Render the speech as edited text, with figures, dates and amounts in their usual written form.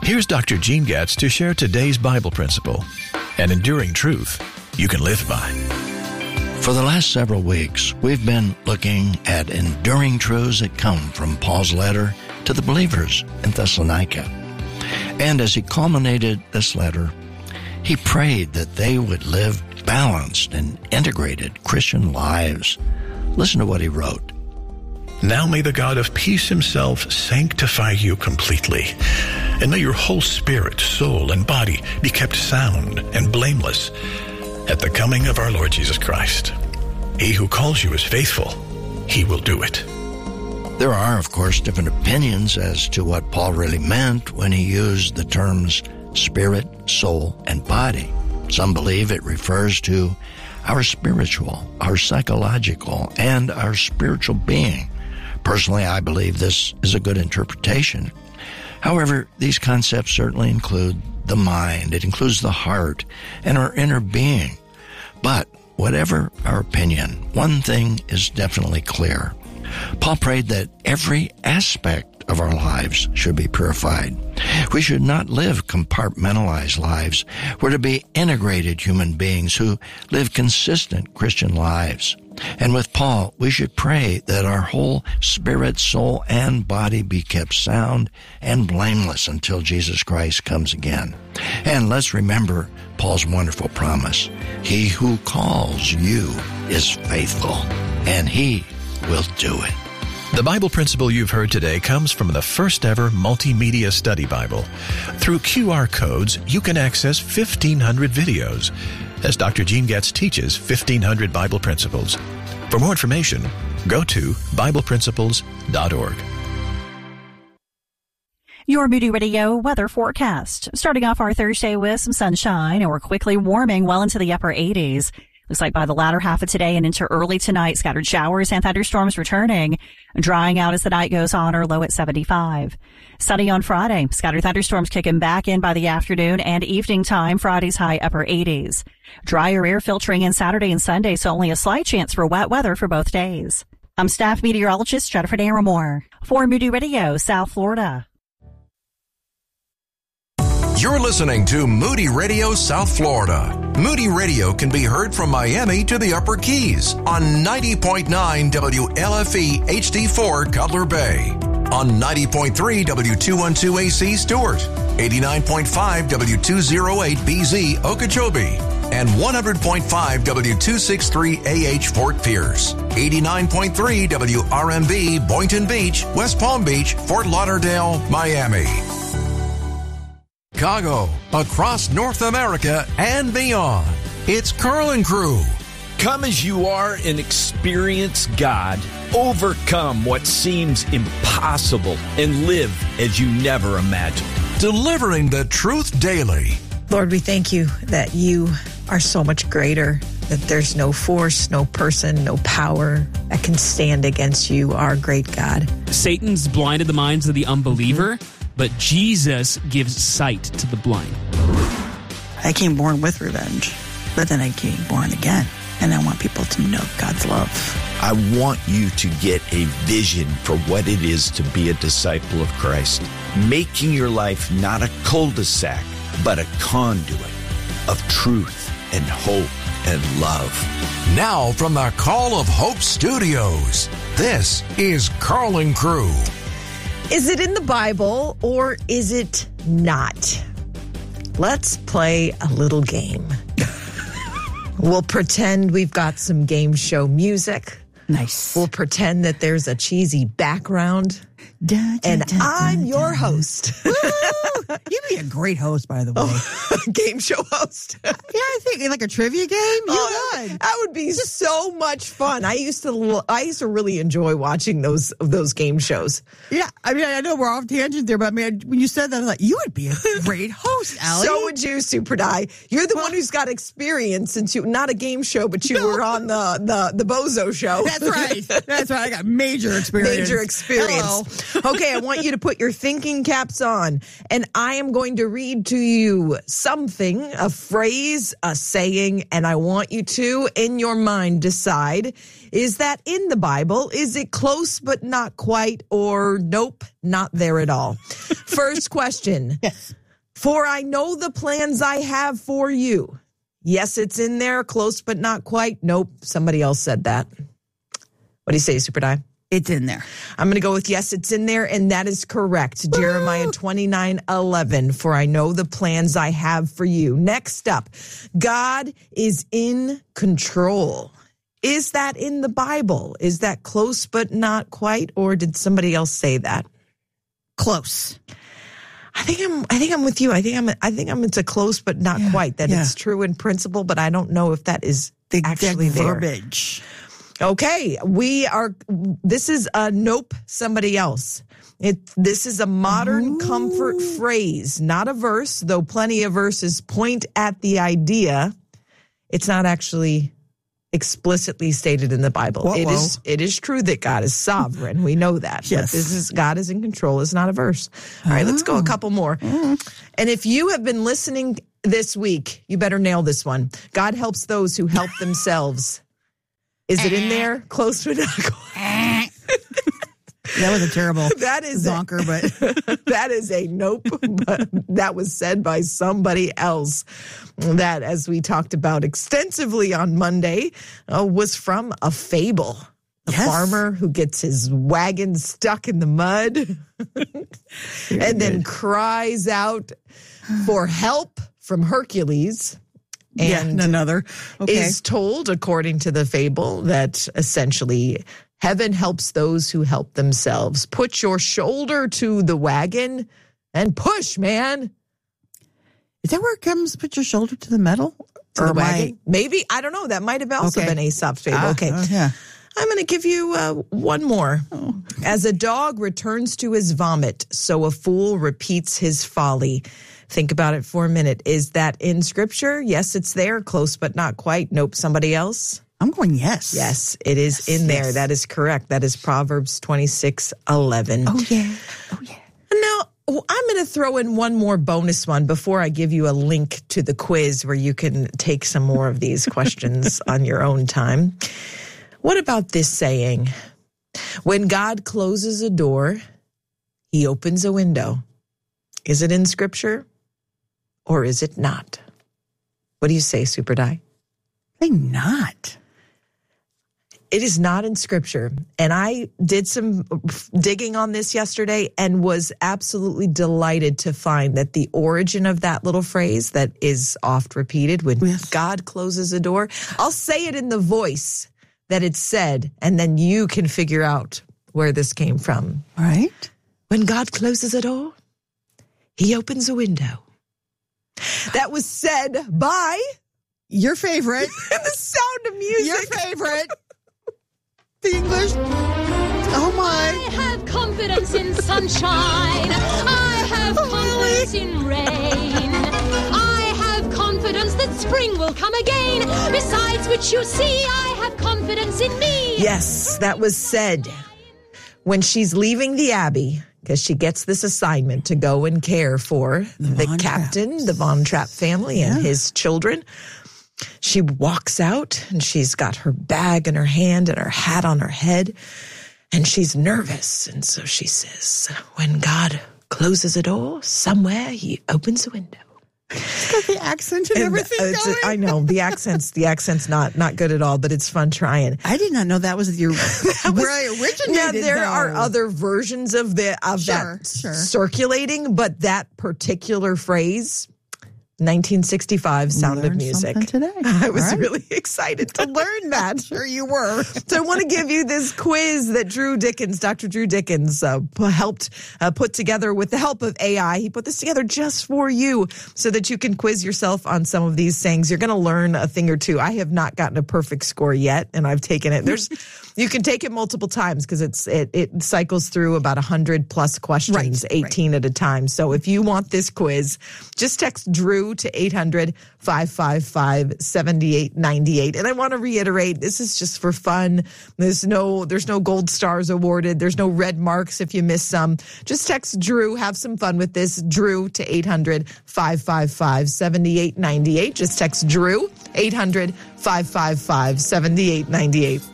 Here's Dr. Gene Getz to share today's Bible principle, an enduring truth you can live by. For the last several weeks, we've been looking at enduring truths that come from Paul's letter to the believers in Thessalonica. And as he culminated this letter, he prayed that they would live balanced and integrated Christian lives. Listen to what he wrote. Now may the God of peace himself sanctify you completely, and may your whole spirit, soul, and body be kept sound and blameless at the coming of our Lord Jesus Christ. He who calls you is faithful. He will do it. There are, of course, different opinions as to what Paul really meant when he used the terms spirit, soul, and body. Some believe it refers to our spiritual, our psychological, and our spiritual being. Personally, I believe this is a good interpretation. However, these concepts certainly include the mind. It includes the heart and our inner being. But whatever our opinion, one thing is definitely clear. Paul prayed that every aspect of our lives should be purified. We should not live compartmentalized lives. We're to be integrated human beings who live consistent Christian lives. And with Paul, we should pray that our whole spirit, soul, and body be kept sound and blameless until Jesus Christ comes again. And let's remember Paul's wonderful promise. He who calls you is faithful, and he will do it. The Bible principle you've heard today comes from the first ever multimedia study Bible. Through QR codes, you can access 1,500 videos as Dr. Gene Getz teaches 1,500 Bible principles. For more information, go to BiblePrinciples.org. Your Moody Radio weather forecast. Starting off our Thursday with some sunshine, and we're quickly warming well into the upper 80s. Looks like by the latter half of today and into early tonight, scattered showers and thunderstorms returning, drying out as the night goes on, or low at 75. Sunny on Friday, scattered thunderstorms kicking back in by the afternoon and evening time, Friday's high upper 80s. Drier air filtering in Saturday and Sunday, so only a slight chance for wet weather for both days. I'm staff meteorologist Jennifer Naramore for Moody Radio, South Florida. You're listening to Moody Radio South Florida. Moody Radio can be heard from Miami to the Upper Keys on 90.9 WLFE HD4 Cutler Bay, on 90.3 W212AC Stewart, 89.5 W208 BZ Okeechobee, and 100.5 W263AH Fort Pierce, 89.3 WRMB Boynton Beach, West Palm Beach, Fort Lauderdale, Miami. Chicago, across North America and beyond. It's Carl and Crew. Come as you are and experience God. Overcome what seems impossible and live as you never imagined. Delivering the truth daily. Lord, we thank you that you are so much greater, that there's no force, no person, no power that can stand against you, our great God. Satan's blinded the minds of the unbeliever, but Jesus gives sight to the blind. I came born with revenge, but then I came born again, and I want people to know God's love. I want you to get a vision for what it is to be a disciple of Christ, making your life not a cul-de-sac, but a conduit of truth and hope and love. Now from the Call of Hope Studios, this is Carl and Crew. Is it in the Bible or is it not? Let's play a little game. We'll pretend we've got some game show music. Nice. We'll pretend that there's a cheesy background. I'm your host. You'd be a great host, by the way. Game show host. Yeah, I think like a trivia game. You would. That would be so much fun. I used to really enjoy watching those game shows. Yeah, I mean, I know we're off tangent there, but I mean, when you said that, I thought you would be a great host, Allie. So would you, Super Die. You're the one who's got experience, since you not a game show, but you were on the Bozo show. That's right. That's right. I got major experience. Major experience. Hello. Okay, I want you to put your thinking caps on, and I am going to read to you something, a phrase, a saying, and I want you to, in your mind, decide, is that in the Bible? Is it close but not quite, or nope, not there at all? First question. Yes. For I know the plans I have for you. Yes, it's in there, close but not quite. Nope, somebody else said that. What do you say, Super Di? It's in there. I'm going to go with yes, it's in there, and that is correct. Woo! Jeremiah 29:11. For I know the plans I have for you. Next up, God is in control. Is that in the Bible? Is that close but not quite, or did somebody else say that? Close. I think I'm with you. I think I'm into close but not quite. That it's true in principle, but I don't know if that is actually there. Verbiage. Okay, this is a nope, somebody else. This is a modern comfort phrase, not a verse, though plenty of verses point at the idea. It's not actually explicitly stated in the Bible. It is true that God is sovereign. We know that. Yes. But God is in control. It's not a verse. All right, let's go a couple more. And if you have been listening this week, you better nail this one. God helps those who help themselves. Is it in there? Close but not quite. That was a terrible zonker, but that is a nope. But that was said by somebody else. That, as we talked about extensively on Monday, was from a fable. A farmer who gets his wagon stuck in the mud and then cries out for help from Hercules. And another is told, according to the fable, that essentially heaven helps those who help themselves. Put your shoulder to the wagon and push, man. Is that where it comes? Put your shoulder to the metal? To the wagon? Maybe. I don't know. That might have also been Aesop's fable. Okay. I'm going to give you one more. As a dog returns to his vomit, so a fool repeats his folly. Think about it for a minute. Is that in Scripture? Yes, it's there. Close, but not quite. Nope. Somebody else? I'm going yes. Yes, it is in there. That is correct. That is Proverbs 26:11. Oh, yeah. Oh, yeah. Now, I'm going to throw in one more bonus one before I give you a link to the quiz where you can take some more of these questions on your own time. What about this saying? When God closes a door, he opens a window. Is it in Scripture or is it not? What do you say, Super Di? I think not. It is not in Scripture. And I did some digging on this yesterday and was absolutely delighted to find that the origin of that little phrase that is oft repeated, when God closes a door, I'll say it in the voice that it's said, and then you can figure out where this came from. Right. When God closes a door, he opens a window. That was said by your favorite. The Sound of Music. Your favorite. The English. Oh my. I have confidence in sunshine. I have confidence in rain. I have confidence that spring will come again. Besides which you see, I have confidence in me. Yes, that was said when she's leaving the Abbey, because she gets this assignment to go and care for the captain, the Von Trapp family, and his children. She walks out, and she's got her bag in her hand and her hat on her head, and she's nervous. And so she says, when God closes a door somewhere, he opens a window. It's got the accent and everything going. I know, the accent's not good at all, but it's fun trying. I did not know that was where I originated. Yeah, there are other versions of that circulating, but that particular phrase, 1965, Sound of Music. Today. I was really excited to learn that. Sure you were. So I want to give you this quiz that Dr. Drew Dickens helped put together with the help of AI. He put this together just for you so that you can quiz yourself on some of these things. You're going to learn a thing or two. I have not gotten a perfect score yet, and I've taken it. You can take it multiple times because it cycles through about 100 plus questions, 18 at a time. So if you want this quiz, just text Drew to 800-555-7898. And I want to reiterate, this is just for fun. There's no gold stars awarded. There's no red marks if you miss some. Just text Drew. Have some fun with this. Drew to 800-555-7898. Just text Drew, 800-555-7898.